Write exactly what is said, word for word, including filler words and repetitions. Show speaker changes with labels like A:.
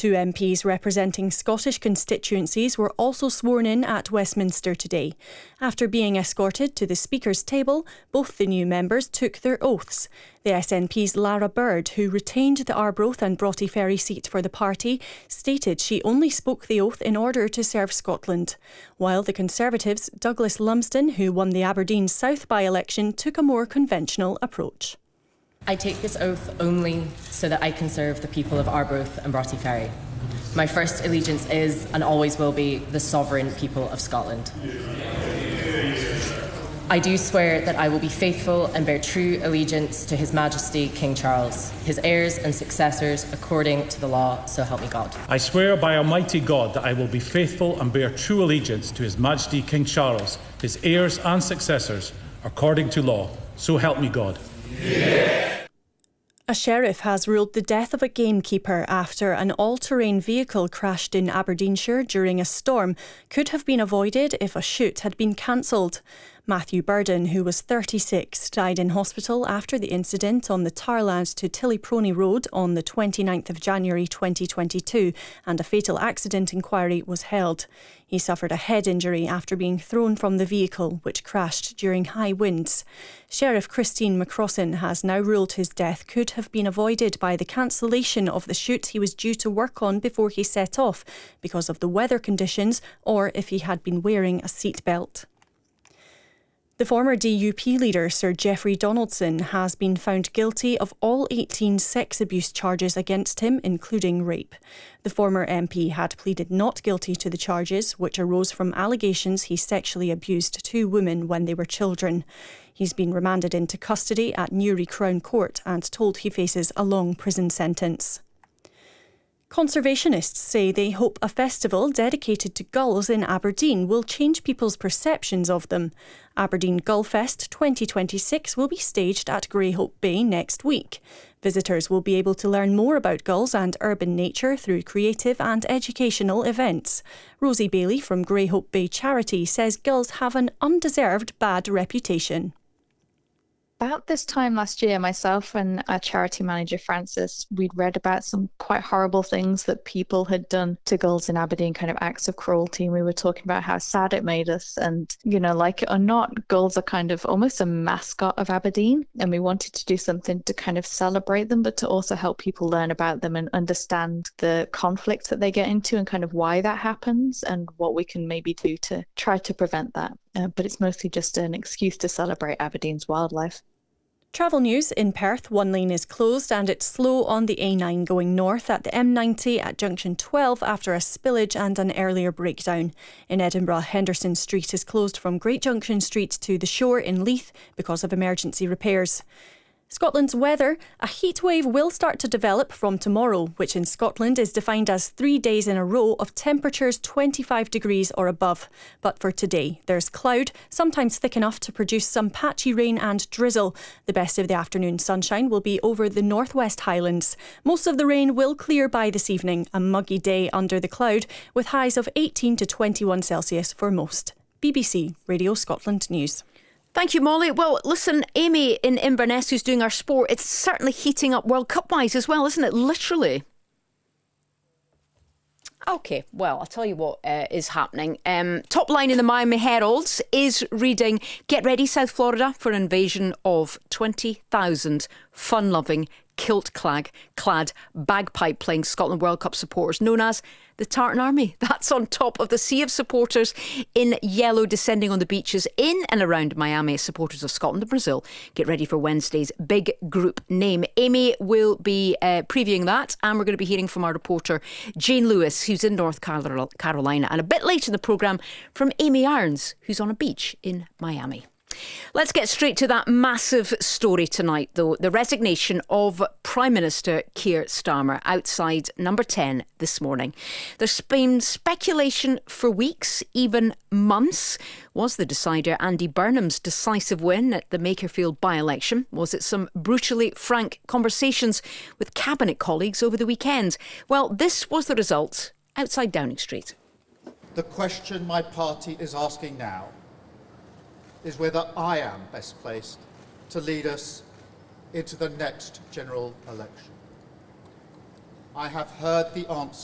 A: Two M Ps representing Scottish constituencies were also sworn in at Westminster today. After being escorted to the Speaker's table, both the new members took their oaths. The S N P's Lara Bird, who retained the Arbroath and Broughty Ferry seat for the party, stated she only spoke the oath in order to serve Scotland, while the Conservatives' Douglas Lumsden, who won the Aberdeen South by-election, took a more conventional approach.
B: I take this oath only so that I can serve the people of Arbroath and Broughty Ferry. My first allegiance is, and always will be, the sovereign people of Scotland. I do swear that I will be faithful and bear true allegiance to His Majesty King Charles, his heirs and successors, according to the law, so help me God.
C: I swear by Almighty God that I will be faithful and bear true allegiance to His Majesty King Charles, his heirs and successors, according to law, so help me God.
A: Yeah. A sheriff has ruled the death of a gamekeeper after an all-terrain vehicle crashed in Aberdeenshire during a storm could have been avoided if a shoot had been cancelled. Matthew Burden, who was thirty-six, died in hospital after the incident on the Tarland to Tillyprony Road on the twenty-ninth of January twenty twenty-two, and a fatal accident inquiry was held. He suffered a head injury after being thrown from the vehicle, which crashed during high winds. Sheriff Christine McCrossan has now ruled his death could have been avoided by the cancellation of the shoot he was due to work on before he set off, because of the weather conditions or if he had been wearing a seatbelt. The former D U P leader, Sir Geoffrey Donaldson, has been found guilty of all eighteen sex abuse charges against him, including rape. The former M P had pleaded not guilty to the charges, which arose from allegations he sexually abused two women when they were children. He's been remanded into custody at Newry Crown Court and told he faces a long prison sentence. Conservationists say they hope a festival dedicated to gulls in Aberdeen will change people's perceptions of them. Aberdeen Gullfest twenty twenty-six will be staged at Greyhope Bay next week. Visitors will be able to learn more about gulls and urban nature through creative and educational events. Rosie Bailey from Greyhope Bay Charity says gulls have an undeserved bad reputation.
D: About this time last year, myself and our charity manager, Francis, we'd read about some quite horrible things that people had done to gulls in Aberdeen, kind of acts of cruelty. And we were talking about how sad it made us. And, you know, like it or not, gulls are kind of almost a mascot of Aberdeen. And we wanted to do something to kind of celebrate them, but to also help people learn about them and understand the conflicts that they get into and kind of why that happens and what we can maybe do to try to prevent that. Uh, but it's mostly just an excuse to celebrate Aberdeen's wildlife.
A: Travel news in Perth, one lane is closed and it's slow on the A nine going north at the M ninety at junction twelve after a spillage and an earlier breakdown. In Edinburgh, Henderson Street is closed from Great Junction Street to the Shore in Leith because of emergency repairs. Scotland's weather. A heat wave will start to develop from tomorrow, which in Scotland is defined as three days in a row of temperatures twenty-five degrees or above. But for today, there's cloud, sometimes thick enough to produce some patchy rain and drizzle. The best of the afternoon sunshine will be over the northwest Highlands. Most of the rain will clear by this evening, a muggy day under the cloud, with highs of eighteen to twenty-one Celsius for most. B B C Radio Scotland News.
E: Thank you, Molly. Well, listen, Amy in Inverness, who's doing our sport, it's certainly heating up World Cup-wise as well, isn't it? Literally. OK, well, I'll tell you what uh, is happening. Um, top line in the Miami Herald is reading, get ready, South Florida, for an invasion of twenty thousand fun-loving, kilt-clad, clad, bagpipe-playing Scotland World Cup supporters known as the Tartan Army. That's on top of the sea of supporters in yellow descending on the beaches in and around Miami. Supporters of Scotland and Brazil get ready for Wednesday's big group name. Amy will be uh, previewing that, and we're going to be hearing from our reporter Jane Lewis, who's in North Carolina, and a bit later in the programme from Amy Irons, who's on a beach in Miami. Let's get straight to that massive story tonight, though. The resignation of Prime Minister Keir Starmer outside Number ten this morning. There's been speculation for weeks, even months. Was the decider Andy Burnham's decisive win at the Makerfield by-election? Was it some brutally frank conversations with cabinet colleagues over the weekend? Well, this was the result outside Downing Street.
F: The question my party is asking now is whether I am best placed to lead us into the next general election. I have heard the answer.